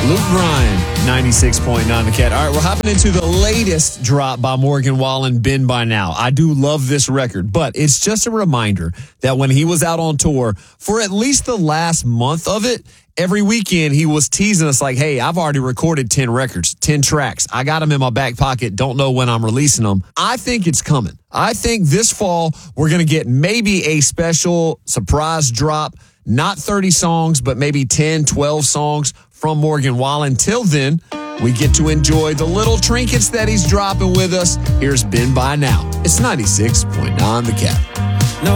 Luke Bryan, 96.9 The Cat. All right, we're hopping into the latest drop by Morgan Wallen, Been By Now. I do love this record, but it's just a reminder that when he was out on tour, for at least the last month of it, every weekend he was teasing us like, hey, I've already recorded 10 records, 10 tracks. I got them in my back pocket. Don't know when I'm releasing them. I think it's coming. I think this fall we're going to get maybe a special surprise drop, not 30 songs, but maybe 10, 12 songs from Morgan Wallen. Till then, we get to enjoy the little trinkets that he's dropping with us. Here's Been By Now. It's 96.9 The Cat.